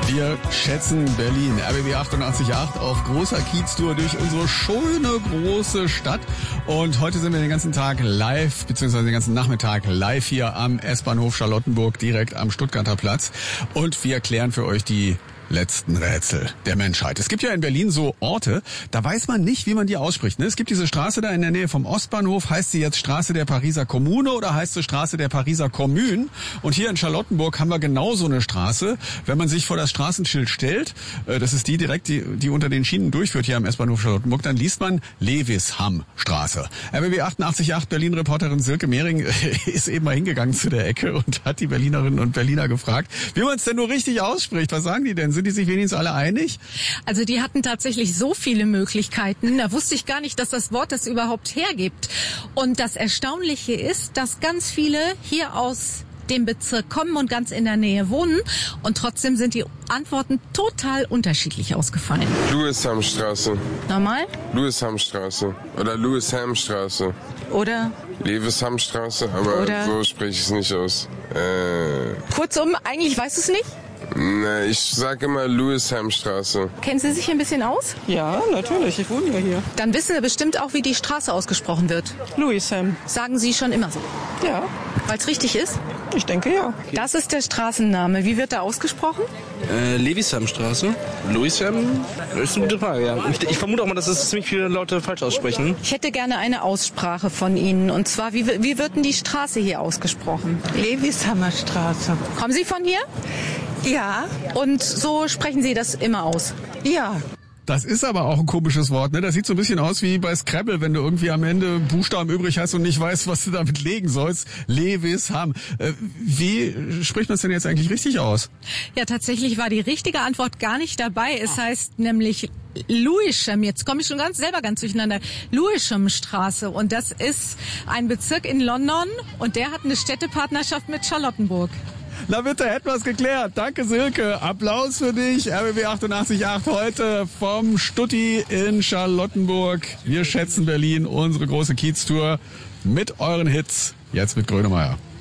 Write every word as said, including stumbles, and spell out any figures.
Wir schätzen Berlin. R B B achtundachtzig Komma acht auf großer Kieztour durch unsere schöne große Stadt. Und heute sind wir den ganzen Tag live, beziehungsweise den ganzen Nachmittag live hier am S-Bahnhof Charlottenburg, direkt am Stuttgarter Platz. Und wir klären für euch die letzten Rätsel der Menschheit. Es gibt ja in Berlin so Orte, da weiß man nicht, wie man die ausspricht. Ne? Es gibt diese Straße da in der Nähe vom Ostbahnhof. Heißt sie jetzt Straße der Pariser Kommune oder heißt sie Straße der Pariser Commune? Und hier in Charlottenburg haben wir genau so eine Straße. Wenn man sich vor das Straßenschild stellt, das ist die direkt, die, die unter den Schienen durchführt hier am S-Bahnhof Charlottenburg, dann liest man Lewisham-Straße. R B B achtundachtzig Komma acht Berlin-Reporterin Silke Mehring ist eben mal hingegangen zu der Ecke und hat die Berlinerinnen und Berliner gefragt, wie man es denn nur richtig ausspricht. Was sagen die denn? Sind die sich wenigstens alle einig? Also die hatten tatsächlich so viele Möglichkeiten. Da wusste ich gar nicht, dass das Wort das überhaupt hergibt. Und das Erstaunliche ist, dass ganz viele hier aus dem Bezirk kommen und ganz in der Nähe wohnen. Und trotzdem sind die Antworten total unterschiedlich ausgefallen. Lewishamstraße. Nochmal? Lewishamstraße. Oder Lewishamstraße. Oder? Lewishamstraße, aber Oder? So spreche ich es nicht aus. Äh, Kurzum, eigentlich weißt du es nicht? Ne, ich sag immer Lewishamstraße. Kennen Sie sich ein bisschen aus? Ja, natürlich. Ich wohne ja hier. Dann wissen Sie bestimmt auch, wie die Straße ausgesprochen wird. Lewisham. Sagen Sie schon immer so. Ja. Weil es richtig ist? Ich denke ja. Das ist der Straßenname. Wie wird er ausgesprochen? Äh, Lewishamstraße. Lewisham? Das ist eine gute Frage, ja. Ich, ich vermute auch mal, dass das ziemlich viele Leute falsch aussprechen. Ich hätte gerne eine Aussprache von Ihnen. Und zwar, wie, wie wird denn die Straße hier ausgesprochen? Lewishamer Straße. Kommen Sie von hier? Ja. Und so sprechen Sie das immer aus? Ja. Das ist aber auch ein komisches Wort, ne? Das sieht so ein bisschen aus wie bei Scrabble, wenn du irgendwie am Ende Buchstaben übrig hast und nicht weißt, was du damit legen sollst. Lewisham. Äh, wie spricht man es denn jetzt eigentlich richtig aus? Ja, tatsächlich war die richtige Antwort gar nicht dabei. Es heißt nämlich Lewisham. Jetzt komme ich schon ganz selber ganz durcheinander. Lewishamstraße. Und das ist ein Bezirk in London und der hat eine Städtepartnerschaft mit Charlottenburg. Na bitte, hätten wir es geklärt. Danke, Silke. Applaus für dich. R B B achtundachtzig Komma acht heute vom Stutti in Charlottenburg. Wir schätzen Berlin, unsere große Kieztour mit euren Hits. Jetzt mit Grönemeyer.